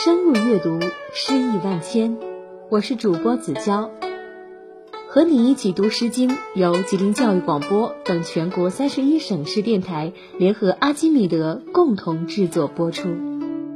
深入阅读，诗意万千。我是主播子娇，和你一起读诗经由吉林教育广播等全国31省市电台联合阿基米德共同制作播出。